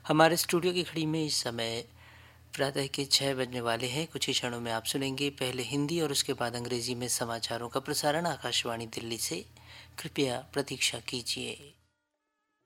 हमारे स्टूडियो की घड़ी में इस समय प्रातः के 6 बजने वाले हैं। कुछ ही क्षणों में आप सुनेंगे पहले हिंदी और उसके बाद अंग्रेजी में समाचारों का प्रसारण आकाशवाणी दिल्ली से। कृपया प्रतीक्षा कीजिए।